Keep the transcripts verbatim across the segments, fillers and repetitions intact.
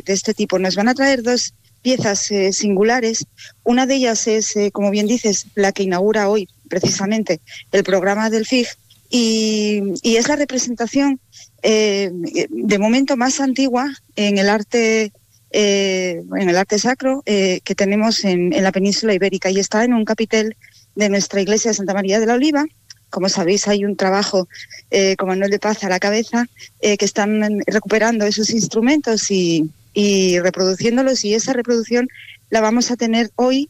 de este tipo. Nos van a traer dos piezas eh, singulares. Una de ellas es, eh, como bien dices, la que inaugura hoy precisamente el programa del F I G, y, y es la representación eh, de momento más antigua en el arte eh, en el arte sacro eh, que tenemos en, en la península ibérica, y está en un capitel de nuestra iglesia de Santa María de la Oliva. Como sabéis, hay un trabajo eh, con Manuel de Paz a la cabeza, eh, que están recuperando esos instrumentos y, y reproduciéndolos, y esa reproducción la vamos a tener hoy,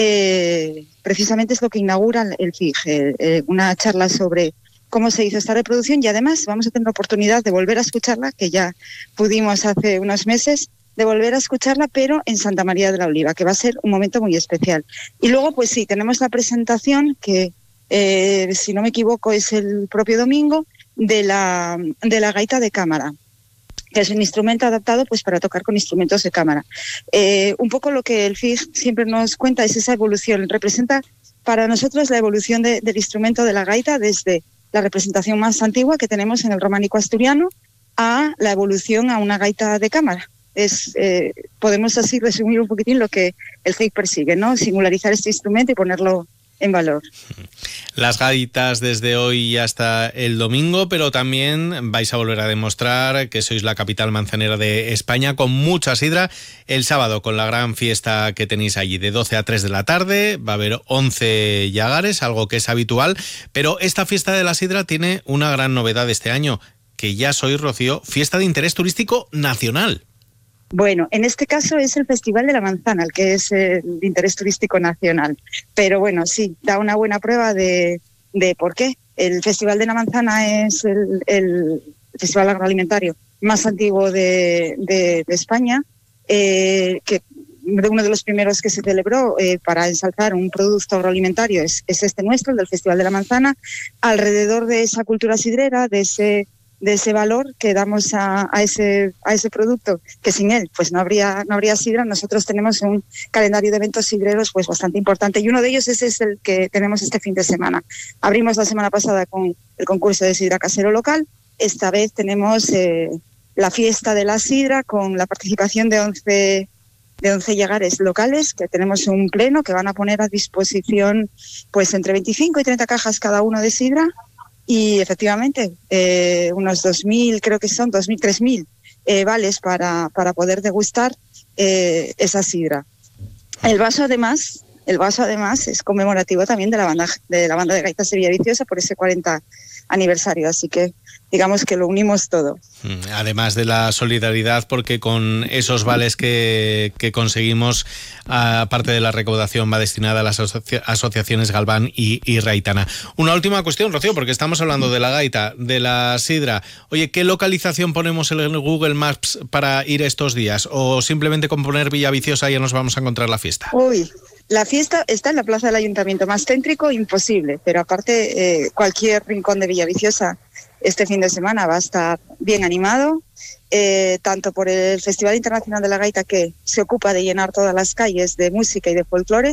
eh, precisamente es lo que inaugura el F I G, eh, una charla sobre cómo se hizo esta reproducción, y además vamos a tener la oportunidad de volver a escucharla, que ya pudimos hace unos meses, de volver a escucharla, pero en Santa María de la Oliva, que va a ser un momento muy especial. Y luego, pues sí, tenemos la presentación que, eh, si no me equivoco, es el propio domingo, de la, de la gaita de cámara, que es un instrumento adaptado pues para tocar con instrumentos de cámara. Eh, un poco lo que el F I G siempre nos cuenta es esa evolución. Representa para nosotros la evolución de, del instrumento de la gaita desde la representación más antigua que tenemos en el románico asturiano a la evolución a una gaita de cámara. Es, eh, podemos así resumir un poquitín lo que el F I G persigue, ¿no? Singularizar este instrumento y ponerlo en valor. Las gaitas desde hoy hasta el domingo, pero también vais a volver a demostrar que sois la capital manzanera de España, con mucha sidra el sábado, con la gran fiesta que tenéis allí de doce a tres de la tarde. Va a haber once llagares, algo que es habitual, pero esta fiesta de la sidra tiene una gran novedad este año, que ya sois, Rocío, fiesta de interés turístico nacional. Bueno, en este caso es el Festival de la Manzana, el que es el de interés turístico nacional. Pero bueno, sí, da una buena prueba de, de por qué. El Festival de la Manzana es el, el festival agroalimentario más antiguo de, de, de España, eh, que uno de los primeros que se celebró eh, para ensalzar un producto agroalimentario es, es este nuestro, el del Festival de la Manzana. Alrededor de esa cultura sidrera, de ese... de ese valor que damos a, a ese a ese producto, que sin él pues no habría no habría sidra. Nosotros tenemos un calendario de eventos sidreros pues bastante importante, y uno de ellos es, es el que tenemos este fin de semana. Abrimos la semana pasada con el concurso de sidra casero local. Esta vez tenemos eh, la fiesta de la sidra, con la participación de once de once llagares locales, que tenemos un pleno que van a poner a disposición pues entre veinticinco y treinta cajas cada uno de sidra. Y efectivamente, eh, unos dos mil, creo que son dos mil, tres mil eh, vales para, para poder degustar eh, esa sidra. El vaso además, el vaso además es conmemorativo también de la banda de la banda de gaitas de Villaviciosa por ese cuarenta aniversario, así que digamos que lo unimos todo. Además de la solidaridad, porque con esos vales que, que conseguimos, aparte de la recaudación, va destinada a las asocia- asociaciones Galván y, y Raitana. Una última cuestión, Rocío, porque estamos hablando de la gaita, de la sidra. Oye, ¿qué localización ponemos en el Google Maps para ir estos días? ¿O simplemente con poner Villaviciosa ya nos vamos a encontrar la fiesta? Uy, la fiesta está en la plaza del Ayuntamiento, más céntrico imposible, pero aparte eh, cualquier rincón de Villaviciosa este fin de semana va a estar bien animado, eh, tanto por el Festival Internacional de la Gaita, que se ocupa de llenar todas las calles de música y de folclore,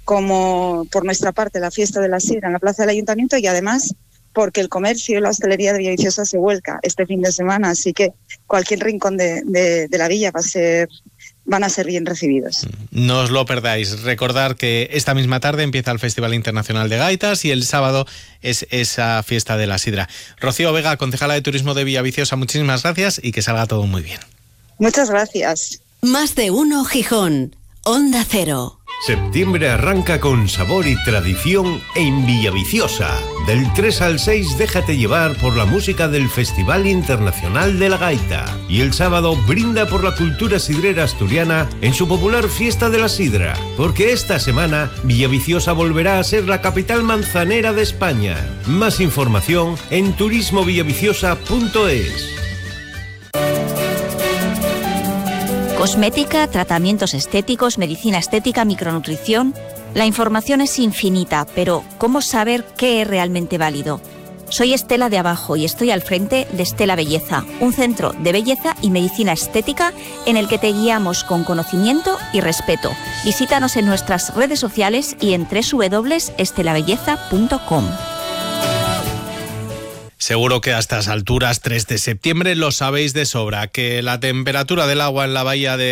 como por nuestra parte la fiesta de la sidra en la plaza del Ayuntamiento, y además porque el comercio y la hostelería de Villaviciosa se vuelca este fin de semana, así que cualquier rincón de, de, de la villa va a ser... van a ser bien recibidos. No os lo perdáis. Recordar que esta misma tarde empieza el Festival Internacional de Gaitas y el sábado es esa fiesta de la sidra. Rocío Vega, concejala de Turismo de Villaviciosa, muchísimas gracias y que salga todo muy bien. Muchas gracias. Más de uno Gijón. Onda Cero. Septiembre arranca con sabor y tradición en Villaviciosa. Del tres al seis déjate llevar por la música del Festival Internacional de la Gaita. Y el sábado brinda por la cultura sidrera asturiana en su popular Fiesta de la Sidra. Porque esta semana Villaviciosa volverá a ser la capital manzanera de España. Más información en turismo villaviciosa punto es. Cosmética, tratamientos estéticos, medicina estética, micronutrición. La información es infinita, pero ¿cómo saber qué es realmente válido? Soy Estela de Abajo y estoy al frente de Estela Belleza, un centro de belleza y medicina estética en el que te guiamos con conocimiento y respeto. Visítanos en nuestras redes sociales y en doble u doble u doble u punto estela belleza punto com. Seguro que a estas alturas, tres de septiembre, lo sabéis de sobra, que la temperatura del agua en la bahía de